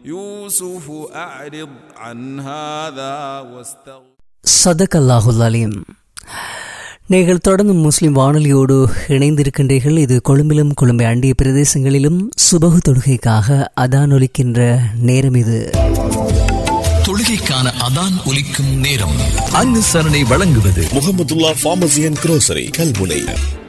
يوسف أعرض عن هذا واستغفر. ஸதகல்லாஹுல் அலீம். நீங்கள் தொடர்ந்து முஸ்லிம் வானொலியோடு இணைந்திருக்கின்றீர்கள். இது கொழும்பிலும் கொழும்பை அண்டிய பிரதேசங்களிலும் சுபகு தொழுகைக்காக அதான் ஒலிக்கின்ற நேரம். இது தொழுகைக்கான அதான் ஒலிக்கும் நேரம். அனுசரணை வழங்குவது Mahmudullah pharmacy and grocery Kalmunai.